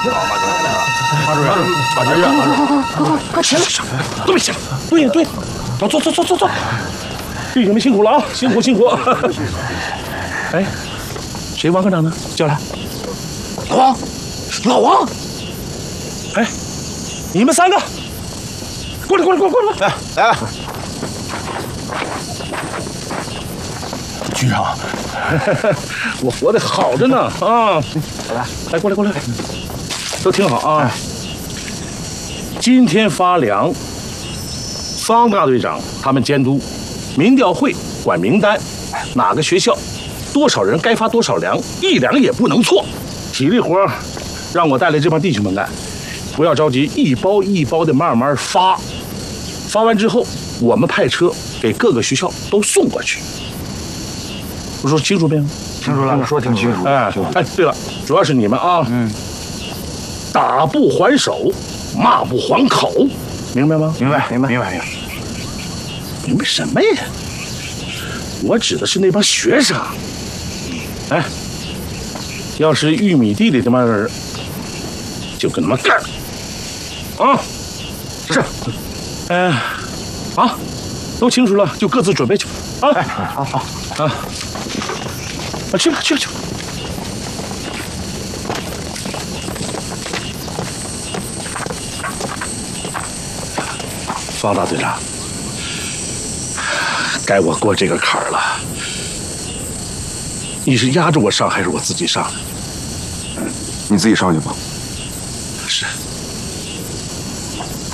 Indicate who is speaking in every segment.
Speaker 1: 马主任，
Speaker 2: 快起来！
Speaker 3: 都别起来！对，走！弟兄们辛苦了啊，辛苦！哎，谁王科长呢？叫来。老王！哎，你们3个，过来！
Speaker 1: 来了。
Speaker 3: 局长，我活得好着呢啊！来，过来，都听好啊！今天发粮，方大队长他们监督，民调会管名单，哪个学校多少人该发多少粮，1两也不能错。体力活让我带来这帮弟兄们干，不要着急，一包一包的慢慢发。发完之后，我们派车给各个学校都送过去。我说清楚没有？
Speaker 1: 清楚了，说挺清楚。
Speaker 3: 哎，对了，主要是你们啊，打不还手，骂不还口，明白吗？
Speaker 1: 明白。
Speaker 3: 明白什么呀？我指的是那帮学生。哎，要是玉米地里的嘛人，就跟他们干。啊，是。好，都清楚了，就各自准备去。啊，
Speaker 1: 好。
Speaker 3: 去吧。方大队长，该我过这个坎儿了。你是压着我上，还是我自己上？
Speaker 4: 你自己上去吧。
Speaker 3: 是。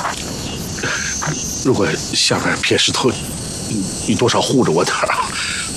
Speaker 3: 如果下边撇石头，你多少护着我点儿啊。